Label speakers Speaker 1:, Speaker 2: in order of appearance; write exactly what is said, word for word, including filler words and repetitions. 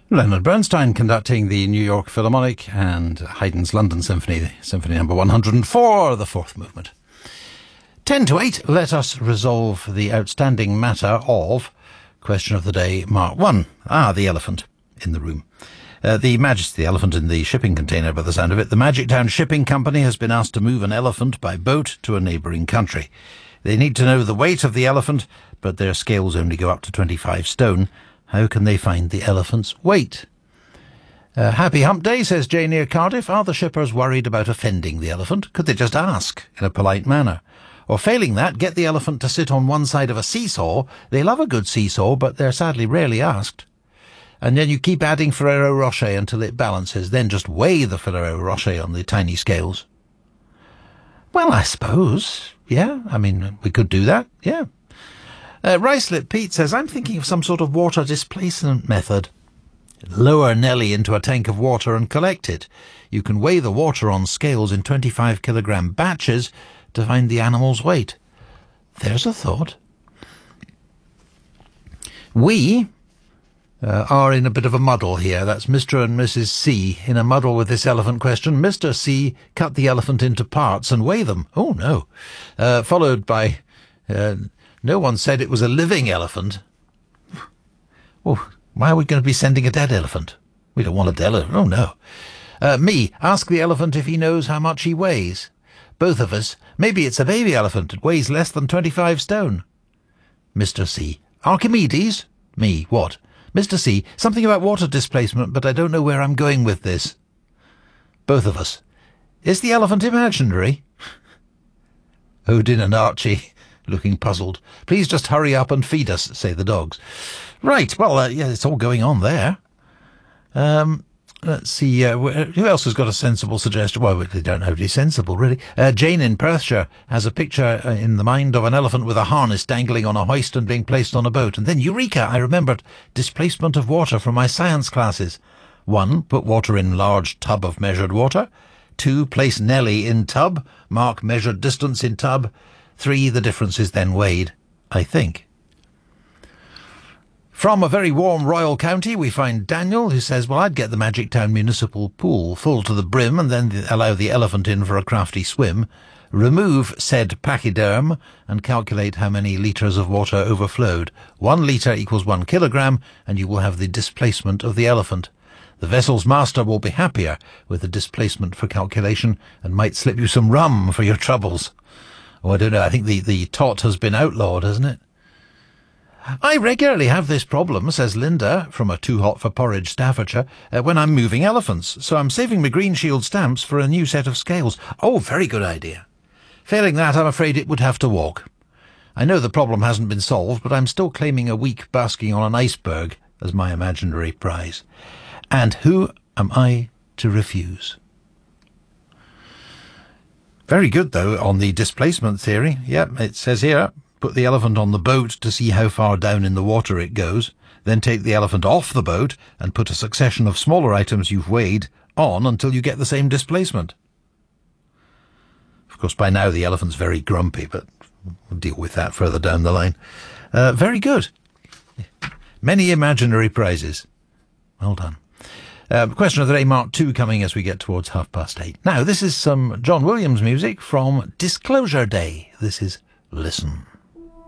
Speaker 1: Leonard Bernstein conducting the New York Philharmonic and Haydn's London Symphony, Symphony number one hundred and four, the fourth movement. Ten to eight, let us resolve the outstanding matter of question of the day, Mark one. Ah, the elephant in the room. Uh, the Majesty, the elephant in the shipping container by the sound of it. The Magic Town Shipping Company has been asked to move an elephant by boat to a neighbouring country. They need to know the weight of the elephant, but their scales only go up to twenty-five stone. How can they find the elephant's weight? Uh, happy hump day, says Jane near Cardiff. Are the shippers worried about offending the elephant? Could they just ask in a polite manner? Or failing that, get the elephant to sit on one side of a seesaw. They love a good seesaw, but they're sadly rarely asked. And then you keep adding Ferrero Rocher until it balances. Then just weigh the Ferrero Rocher on the tiny scales. Well, I suppose, yeah. I mean, we could do that, yeah. Uh, Ricelip Pete says, I'm thinking of some sort of water displacement method. Lower Nelly into a tank of water and collect it. You can weigh the water on scales in twenty-five kilogram batches to find the animal's weight. There's a thought. We uh, are in a bit of a muddle here. That's Mister and Missus C in a muddle with this elephant question. Mister C cut the elephant into parts and weigh them. Oh, no. Uh, followed by... Uh, No one said it was a living elephant. Oh, why are we going to be sending a dead elephant? We don't want a dead elephant. Oh, no. Uh, me, ask the elephant if he knows how much he weighs. Both of us. Maybe it's a baby elephant. It weighs less than twenty-five stone. Mister C. Archimedes? Me, what? Mister C. Something about water displacement, but I don't know where I'm going with this. Both of us. Is the elephant imaginary? Odin and Archie, looking puzzled. Please just hurry up and feed us, say the dogs. Right, well, uh, yeah, it's all going on there. Um, let's see, uh, who else has got a sensible suggestion? Well, they don't have to be sensible, really. Uh, Jane in Perthshire has a picture uh, in the mind of an elephant with a harness dangling on a hoist and being placed on a boat. And then, eureka, I remembered displacement of water from my science classes. One, put water in large tub of measured water. Two, place Nelly in tub, mark measured distance in tub. Three, the difference is then weighed, I think. From a very warm Royal County, we find Daniel, who says, well, I'd get the Magic Town Municipal Pool full to the brim and then allow the elephant in for a crafty swim, remove said pachyderm and calculate how many litres of water overflowed. One litre equals one kilogram, and you will have the displacement of the elephant. The vessel's master will be happier with the displacement for calculation and might slip you some rum for your troubles. Oh, I don't know. I think the, the tot has been outlawed, hasn't it? I regularly have this problem, says Linda, from a Too Hot for Porridge, Staffordshire, uh, when I'm moving elephants. So I'm saving my Green Shield stamps for a new set of scales. Oh, very good idea. Failing that, I'm afraid it would have to walk. I know the problem hasn't been solved, but I'm still claiming a week basking on an iceberg as my imaginary prize. And who am I to refuse? Very good, though, on the displacement theory. Yep, it says here, put the elephant on the boat to see how far down in the water it goes, then take the elephant off the boat and put a succession of smaller items you've weighed on until you get the same displacement. Of course, by now the elephant's very grumpy, but we'll deal with that further down the line. Uh, very good. Many imaginary prizes. Well done. Uh, question of the day, Mark two, coming as we get towards half past eight. Now, this is some John Williams music from Disclosure Day. This is Listen.